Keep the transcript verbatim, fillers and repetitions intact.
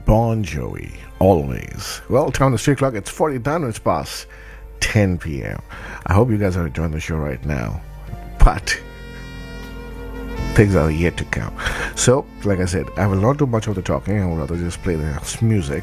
Bon Jovi, Always. Well, time is three o'clock. It's forty-nine minutes past ten p.m. I hope you guys are enjoying the show right now. But things are yet to come. So, like I said, I will not do much of the talking. I will rather just play the music.